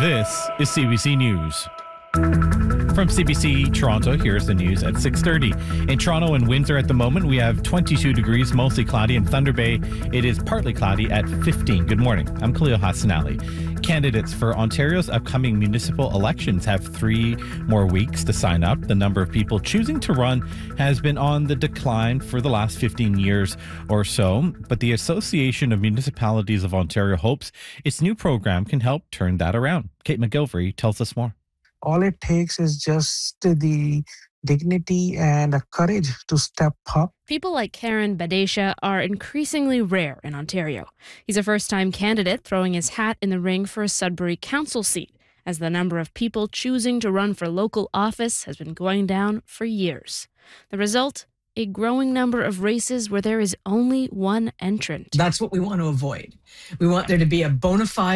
This is CBC News. From CBC Toronto, here's the news at 6:30. In Toronto and Windsor at the moment, we have 22 degrees, mostly cloudy. In Thunder Bay, it is partly cloudy at 15. Good morning. I'm Khalil Hassanali. Candidates for Ontario's upcoming municipal elections have 3 more weeks to sign up. The number of people choosing to run has been on the decline for the last 15 years or so, but the Association of Municipalities of Ontario hopes its new program can help turn that around. Kate McGilvery tells us more. All it takes is just the dignity and courage to step up. People like Karen Badesha are increasingly rare in Ontario. He's a first-time candidate throwing his hat in the ring for a Sudbury council seat, as the number of people choosing to run for local office has been going down for years. The result? A growing number of races where there is only one entrant. That's what we want to avoid. We want there to be a bona fide